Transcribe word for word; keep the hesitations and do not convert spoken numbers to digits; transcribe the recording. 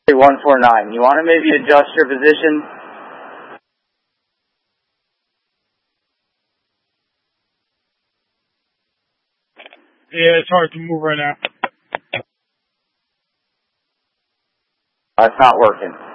one four nine. You want to maybe adjust your position? Yeah, it's hard to move right now. That's not working.